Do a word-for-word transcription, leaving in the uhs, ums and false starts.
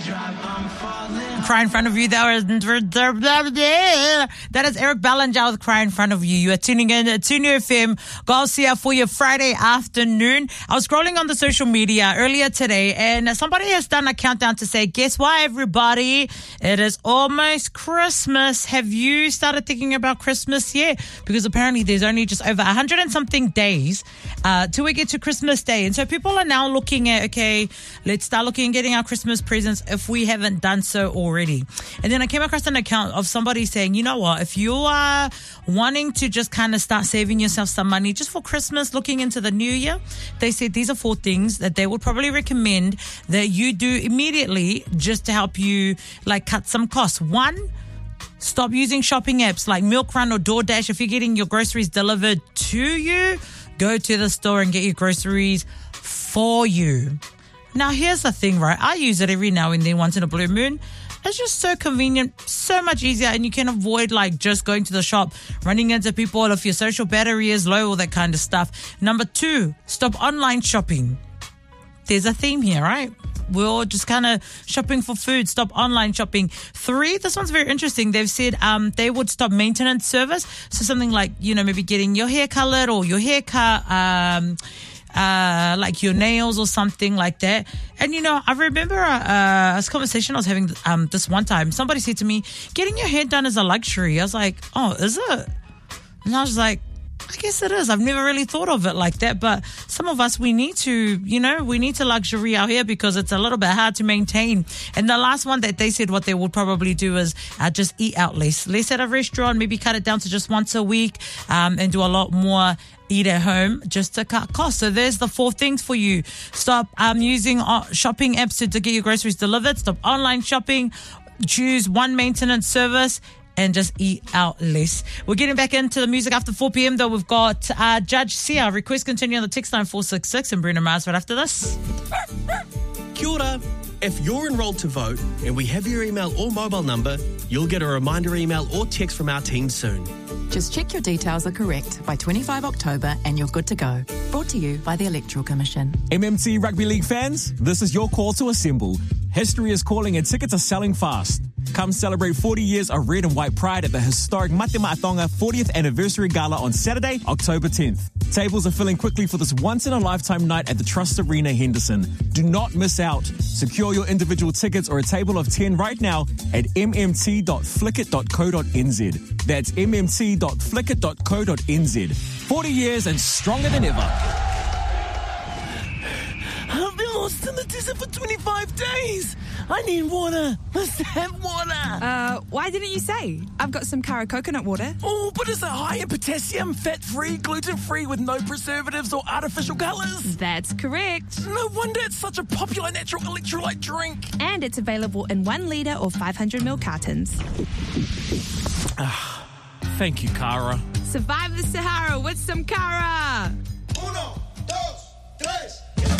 Cry in Front of You. That is Eric Ballinger with Cry in Front of You. You are tuning in to New F M Garcia for your Friday afternoon. I was scrolling on the social media earlier today and somebody has done a countdown to say, guess what, everybody? It is almost Christmas. Have you started thinking about Christmas yet? Because apparently there's only just over a hundred and something days uh, till we get to Christmas Day. And so people are now looking at, okay, let's start looking at getting our Christmas presents if we haven't done so already. And then I came across an account of somebody saying, you know what, if you are wanting to just kind of start saving yourself some money just for Christmas, looking into the new year, they said these are four things that they would probably recommend that you do immediately just to help you like cut some costs. One, stop using shopping apps like Milk Run or DoorDash. If you're getting your groceries delivered to you, go to the store and get your groceries for you. Now, here's the thing, right? I use it every now and then, once in a blue moon. It's just so convenient, so much easier, and you can avoid like just going to the shop, running into people if your social battery is low, all that kind of stuff. Number two, stop online shopping. There's a theme here, right? We're all just kind of shopping for food. Stop online shopping. Three, this one's very interesting. They've said um, they would stop maintenance service. So something like, you know, maybe getting your hair colored or your hair cut, um, uh, like your nails or something like that. And, you know, I remember uh, a conversation I was having um, this one time. Somebody said to me, getting your hair done is a luxury. I was like, oh, is it? And I was like, I guess it is. I've never really thought of it like that, but some of us, we need to, you know, we need to luxury our hair because it's a little bit hard to maintain. And the last one that they said what they would probably do is uh, just eat out less. Less at a restaurant, maybe cut it down to just once a week um, and do a lot more eat at home just to cut costs. So there's the four things for you. Stop um, using uh, shopping apps to, to get your groceries delivered. Stop online shopping. Choose one maintenance service. And just eat out less. We're getting back into the music after four p.m. though. We've got uh, Judge Sia. Request continue on the text line four six six and Bruno Mars right after this. Kia ora. If you're enrolled to vote and we have your email or mobile number, you'll get a reminder email or text from our team soon. Just check your details are correct by twenty-fifth of October and you're good to go. Brought to you by the Electoral Commission. M M T Rugby League fans, this is your call to assemble. History is calling and tickets are selling fast. Come celebrate forty years of red and white pride at the historic Mate Maʻatonga fortieth Anniversary Gala on Saturday, October tenth. Tables are filling quickly for this once-in-a-lifetime night at the Trust Arena, Henderson. Do not miss out. Secure your individual tickets or a table of ten right now at m m t dot flickit dot co dot n z. That's m m t dot flickit dot co dot n z. forty years and stronger than ever. I've been lost in the desert for twenty-five days. I need water. Must have water. Uh, why didn't you say? I've got some Kara coconut water. Oh, but is it high in potassium, fat-free, gluten-free with no preservatives or artificial colours? That's correct. No wonder it's such a popular natural electrolyte drink. And it's available in one litre or five hundred milliliter cartons. Thank you, Kara. Survive the Sahara with some Kara.